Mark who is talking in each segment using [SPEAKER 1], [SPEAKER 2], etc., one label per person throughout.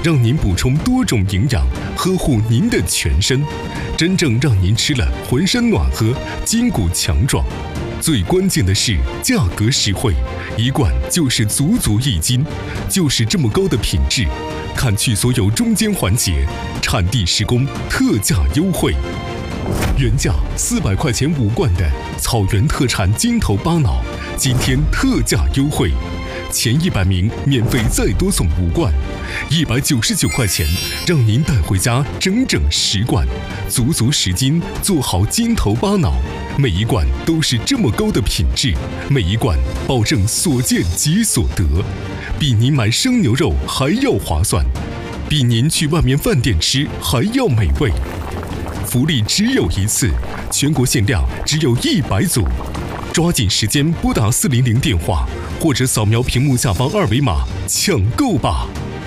[SPEAKER 1] 让您补充多种营养，呵护您的全身，真正让您吃了浑身暖和，筋骨强壮。最关键的是价格实惠，一罐就是足足1斤，就是这么高的品质。看去所有中间环节，产地施工，特价优惠。原价400块钱5罐的草原特产金头巴脑，今天特价优惠，前100名免费再多送5罐，199块钱，让您带回家整整10罐，足足10斤，做好金头巴脑。每一罐都是这么高的品质，每一罐保证所见即所得，比您买生牛肉还要划算，比您去外面饭店吃还要美味。福利只有一次，全国限量只有100组，抓紧时间拨打400电话，或者扫描屏幕下方2维码抢购吧。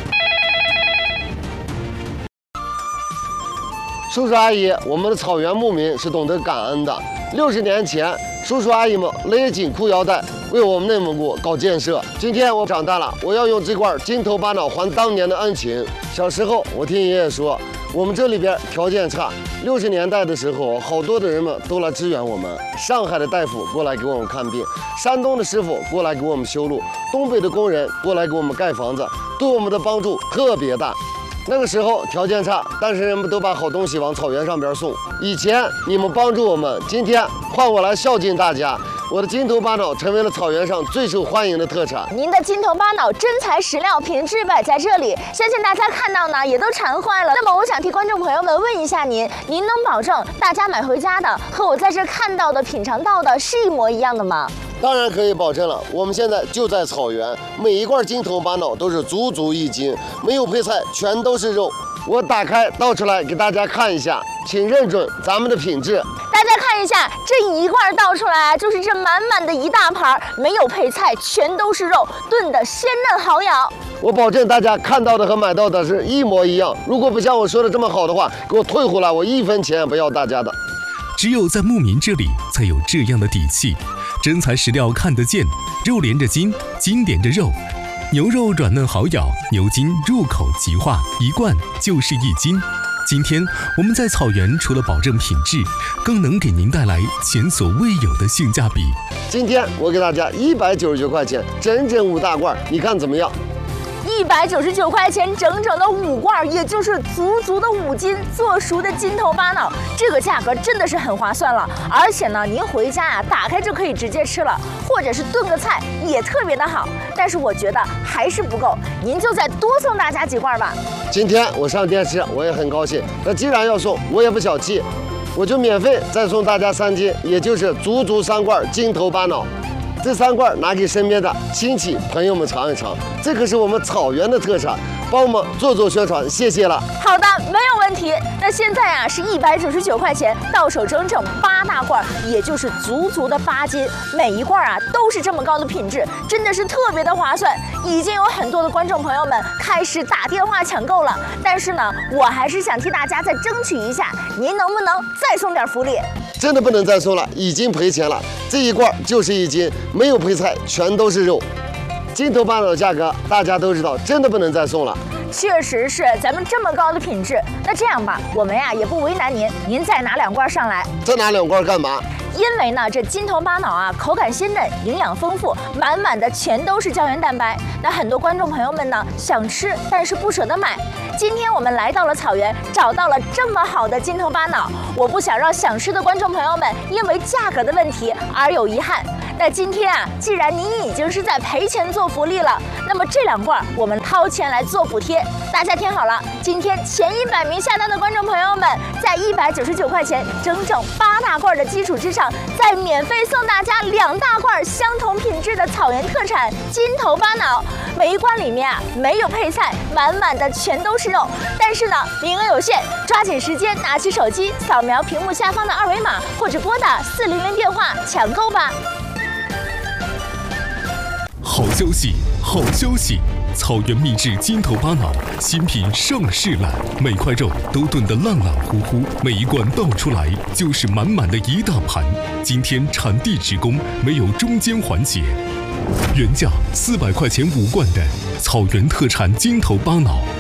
[SPEAKER 2] 叔叔阿姨，我们的草原牧民是懂得感恩的。60年前，叔叔阿姨们勒紧裤腰带，为我们内蒙古搞建设。今天我长大了，我要用这罐金头巴脑还当年的恩情。小时候，我听爷爷说，我们这里边条件差。60年代的时候，好多的人们都来支援我们。上海的大夫过来给我们看病，山东的师傅过来给我们修路，东北的工人过来给我们盖房子，对我们的帮助特别大。那个时候条件差，但是人们都把好东西往草原上边送。以前你们帮助我们，今天换我来孝敬大家。我的金头巴脑成为了草原上最受欢迎的特产。
[SPEAKER 3] 您的金头巴脑真材实料，品质摆在这里，相信大家看到呢也都馋坏了。那么我想替观众朋友们问一下您能保证大家买回家的和我在这看到的、品尝到的是一模一样的吗？
[SPEAKER 2] 当然可以保证了，我们现在就在草原，每一罐金头巴脑都是足足1斤，没有配菜，全都是肉。我打开倒出来给大家看一下，请认准咱们的品质。
[SPEAKER 3] 大家看一下，这一罐倒出来就是这满满的一大盘，没有配菜，全都是肉，炖的鲜嫩好咬。
[SPEAKER 2] 我保证大家看到的和买到的是一模一样。如果不像我说的这么好的话，给我退回来，我1分钱也不要大家的。
[SPEAKER 1] 只有在牧民这里才有这样的底气，真材实料看得见，肉连着筋，筋连着肉，牛肉软嫩好咬，牛筋入口即化，一罐就是1斤。今天我们在草原除了保证品质，更能给您带来前所未有的性价比。
[SPEAKER 2] 今天我给大家199块钱，整整5大罐，你看怎么样
[SPEAKER 3] ？199块钱整整的5罐，也就是足足的5斤做熟的金头巴脑，这个价格真的是很划算了。而且呢，您回家呀，打开就可以直接吃了，或者是炖个菜也特别的好。但是我觉得还是不够，您就再多送大家几罐吧。
[SPEAKER 2] 今天我上电视，我也很高兴。那既然要送，我也不小气，我就免费再送大家3斤，也就是足足3罐金头巴脑。这3罐拿给身边的亲戚朋友们尝一尝，这可是我们草原的特产，帮我们做宣传，谢谢了。
[SPEAKER 3] 好的，没有问题。那现在啊是199块钱，到手整整8大罐，也就是足足的8斤，每一罐啊都是这么高的品质，真的是特别的划算。已经有很多的观众朋友们开始打电话抢购了，但是呢，我还是想替大家再争取一下，您能不能再送点福利？
[SPEAKER 2] 真的不能再送了，已经赔钱了。这一罐就是1斤，没有配菜，全都是肉。金头巴脑的价格大家都知道，真的不能再送了。
[SPEAKER 3] 确实是，咱们这么高的品质。那这样吧，我们呀也不为难您，您再拿2罐上来。
[SPEAKER 2] 再拿2罐干嘛？
[SPEAKER 3] 因为呢，这金头巴脑啊，口感鲜嫩，营养丰富，满满的全都是胶原蛋白。那很多观众朋友们呢，想吃但是不舍得买。今天我们来到了草原，找到了这么好的金头巴脑，我不想让想吃的观众朋友们因为价格的问题而有遗憾。那今天啊，既然您已经是在赔钱做福利了，那么这2罐我们掏钱来做补贴。大家听好了，今天前100名下单的观众朋友们，在199块钱整整8大罐的基础之上，再免费送大家2大罐相同品质的草原特产金头巴脑。每一罐里面啊没有配菜，满满的全都是肉。但是呢，名额有限，抓紧时间拿起手机扫描屏幕下方的2维码，或者拨打400电话抢购吧。
[SPEAKER 1] 好消息，好消息！草原秘制金头巴脑新品上市了，每块肉都炖得烂烂乎乎，每一罐倒出来就是满满的一大盘。今天产地直供，没有中间环节。原价400块钱5罐的草原特产金头巴脑，